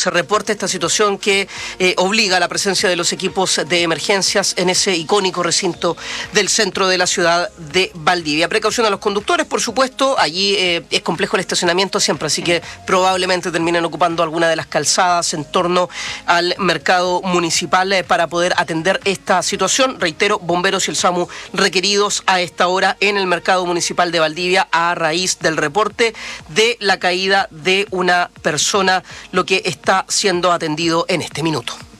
se reporta esta situación que obliga a la presencia de los equipos de emergencias en ese icónico recinto del centro de la ciudad de Valdivia. Precaución a los conductores, por supuesto, allí es complejo el estacionamiento siempre, así que probablemente terminen ocupando alguna de las calzadas en torno al mercado municipal para poder atender esta situación. Reitero, bomberos y el SAMU requeridos a esta hora en el mercado municipal de Valdivia a raíz del reporte de la caída de una persona, lo que está siendo atendido en este minuto.